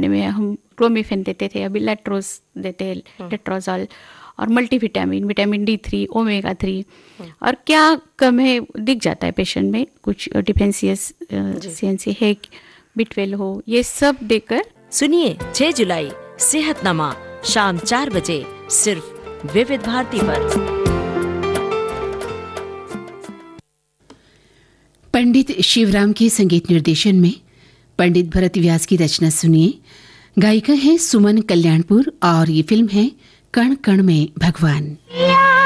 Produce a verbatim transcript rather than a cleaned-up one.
ज़माने में हम क्लोमिफेन देते थे, अभी लेट्रोज देते हैं, लेट्रोजॉल, और multivitamin, vitamin D three, omega three, और क्या कम है दिख जाता है पेशेंट में, कुछ डिफेंसियस सीएनसी है, बी ट्वेल्व हो, ये सब देकर। सुनिए छह जुलाई सेहतनामा शाम चार बजे सिर्फ विविध भारती पर। पंडित शिवराम के संगीत निर्देशन में पंडित भरत व्यास की रचना सुनिए। गायिका है सुमन कल्याणपुर और ये फिल्म है कण कण में भगवान।